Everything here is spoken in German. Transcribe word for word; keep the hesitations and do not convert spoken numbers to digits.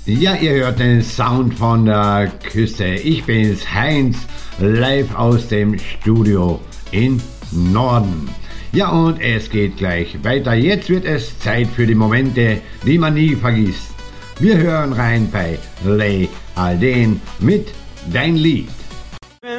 Ja, ihr hört den Sound von der Küste. Ich bin's, Heinz, live aus dem Studio in Norden. Ja, und es geht gleich weiter. Jetzt wird es Zeit für die Momente, die man nie vergisst. Wir hören rein bei Les Alden mit Dein Lied.